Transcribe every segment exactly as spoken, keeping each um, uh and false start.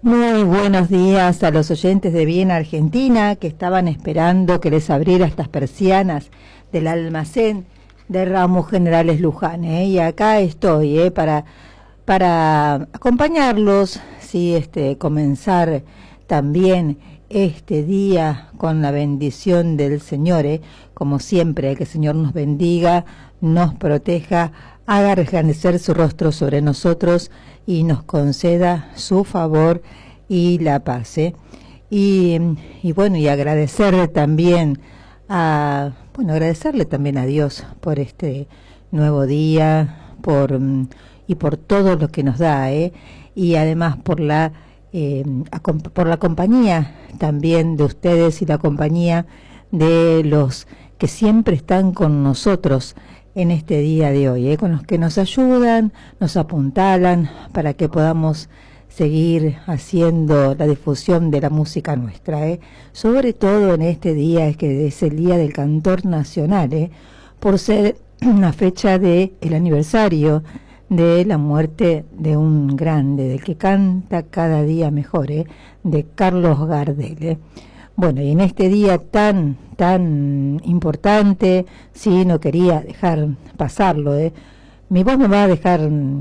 Muy buenos días a los oyentes de Bien Argentina que estaban esperando que les abriera estas persianas del almacén de Ramos Generales Luján, ¿eh? Y acá estoy, ¿eh? para para acompañarlos, sí, este comenzar también este día con la bendición del Señor, ¿eh? Como siempre, que el Señor nos bendiga, nos proteja, haga resplandecer su rostro sobre nosotros y nos conceda su favor y la paz, ¿eh? y, y bueno, y agradecer también a, bueno, agradecerle también a Dios por este nuevo día, por y por todo lo que nos da, ¿eh? Y además por la eh, por la compañía también de ustedes y la compañía de los que siempre están con nosotros en este día de hoy, ¿eh? Con los que nos ayudan, nos apuntalan para que podamos seguir haciendo la difusión de la música nuestra, ¿eh? Sobre todo en este día, es que es el Día del Cantor Nacional, ¿eh? Por ser una fecha de el aniversario de la muerte de un grande, del que canta cada día mejor, ¿eh? De Carlos Gardel, ¿eh? Bueno, y en este día tan, tan importante, sí, no quería dejar pasarlo, ¿eh? Mi voz me va a dejar,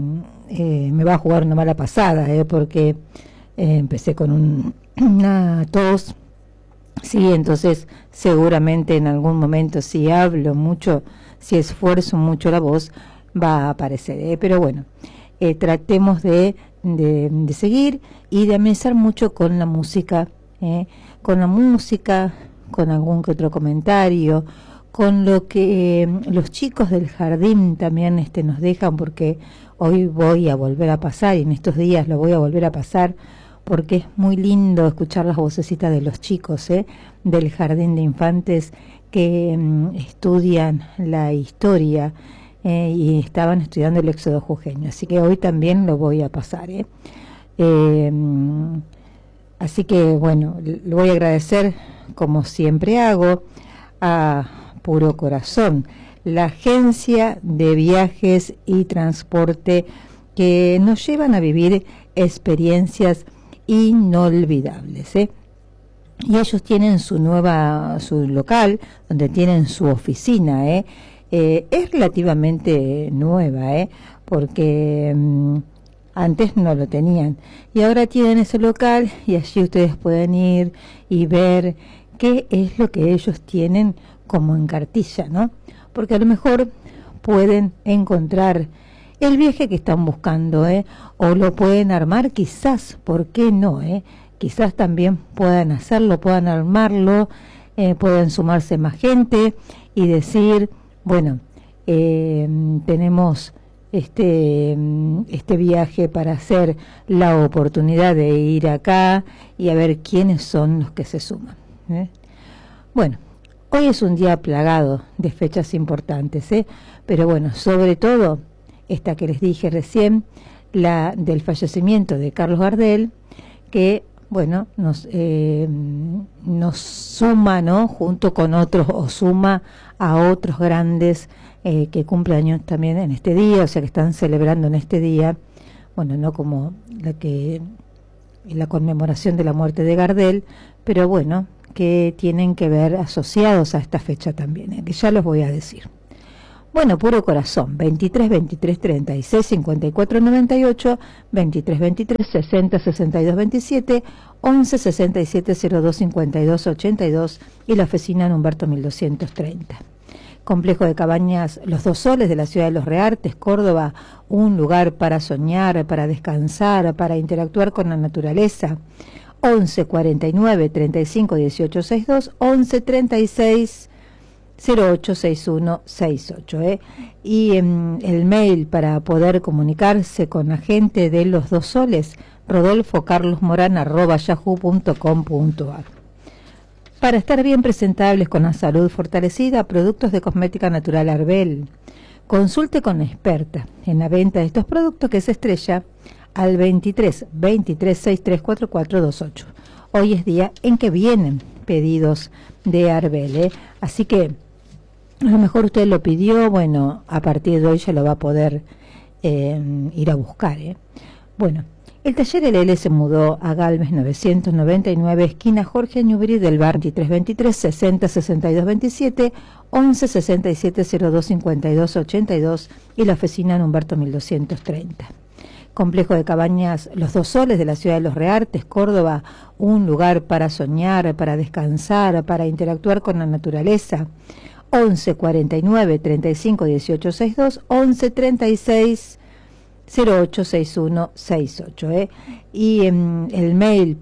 eh, me va a jugar una mala pasada, ¿eh? Porque eh, empecé con un, una tos, sí, entonces seguramente en algún momento si hablo mucho, si esfuerzo mucho la voz, va a aparecer, ¿eh? Pero bueno, eh, tratemos de, de, de seguir y de amenizar mucho con la música, ¿eh? Con la música, con algún que otro comentario, con lo que eh, los chicos del jardín también este, nos dejan, porque hoy voy a volver a pasar y en estos días lo voy a volver a pasar, porque es muy lindo escuchar las vocecitas de los chicos, ¿eh? Del jardín de infantes que eh, estudian la historia eh, y estaban estudiando el éxodo jujeño, así que hoy también lo voy a pasar, ¿eh? Eh, Así que, bueno, le voy a agradecer, como siempre hago, a Puro Corazón, la agencia de viajes y transporte que nos llevan a vivir experiencias inolvidables, ¿eh? Y ellos tienen su nueva, su local, donde tienen su oficina, ¿eh? Eh, es relativamente nueva, ¿eh? Porque Mmm, antes no lo tenían y ahora tienen ese local y allí ustedes pueden ir y ver qué es lo que ellos tienen como en cartilla, ¿no? Porque a lo mejor pueden encontrar el viaje que están buscando, ¿eh? O lo pueden armar, quizás, ¿por qué no? ¿eh? Quizás también puedan hacerlo, puedan armarlo, eh, pueden sumarse más gente y decir, bueno, eh, tenemos este este viaje para hacer la oportunidad de ir acá y a ver quiénes son los que se suman, ¿eh? Bueno, hoy es un día plagado de fechas importantes, ¿eh? Pero bueno, sobre todo esta que les dije recién, la del fallecimiento de Carlos Gardel, que bueno, nos eh, nos suma, ¿no? Junto con otros, o suma a otros grandes eh, que cumplen años también en este día, o sea que están celebrando en este día, bueno, no como la que la conmemoración de la muerte de Gardel, pero bueno, que tienen que ver asociados a esta fecha también, ¿eh? Que ya los voy a decir. Bueno, Puro Corazón, veintitrés, veintitrés, treinta y seis, cincuenta y cuatro, noventa y ocho, veintitrés, veintitrés, sesenta, sesenta y dos, veintisiete, once, sesenta y siete, cero dos, cincuenta y dos, ochenta y dos y la oficina en Humberto mil doscientos treinta. Complejo de Cabañas Los Dos Soles de la ciudad de Los Reartes, Córdoba, un lugar para soñar, para descansar, para interactuar con la naturaleza. once, cuarenta y nueve, treinta y cinco, dieciocho, sesenta y dos, once, treinta y seis, cero ocho, sesenta y uno, sesenta y ocho, ¿eh? Y eh, el mail para poder comunicarse con la gente de Los Dos Soles, rodolfo carlos morán arroba yahoo punto com punto ar. Para estar bien presentables con la salud fortalecida, productos de cosmética natural Arbel. Consulte con la experta en la venta de estos productos, que es Estrella, al veintitrés, veintitrés, sesenta y tres, cuarenta y cuatro veintiocho. Hoy es día en que vienen pedidos de Arbel, ¿eh? Así que a lo mejor usted lo pidió, bueno, a partir de hoy ya lo va a poder eh, ir a buscar, ¿eh? Bueno, El taller L L se mudó a Galvez novecientos noventa y nueve, esquina Jorge Ñubri, del bar veintitrés veintitrés, sesenta sesenta y dos veintisiete, once sesenta y siete cero dos cincuenta y dos ochenta y dos y la oficina en Humberto mil doscientos treinta. Complejo de cabañas Los Dos Soles de la ciudad de Los Reartes, Córdoba, un lugar para soñar, para descansar, para interactuar con la naturaleza. once cuarenta y nueve treinta y cinco dieciocho sesenta y dos, once treinta y seis cero ocho sesenta y uno sesenta y ocho, ¿eh? Y en el mail